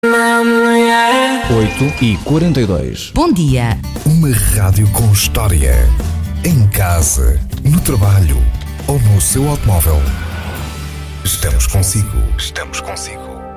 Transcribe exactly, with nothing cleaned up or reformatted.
oito e quarenta e dois. Bom dia. Uma rádio com história. Em casa, no trabalho ou no seu automóvel. Estamos consigo. Estamos consigo.